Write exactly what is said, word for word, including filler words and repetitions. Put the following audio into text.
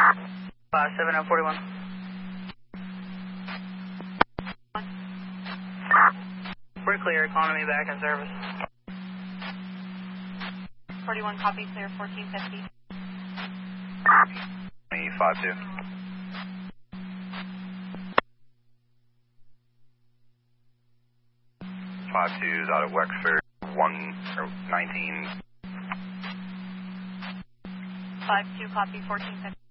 five seven oh forty-one. We're clear, economy back in service. forty-one, copy, clear, fourteen fifty. five two. five two is out of Wexford, one, or nineteen. five two, copy, fourteen fifty.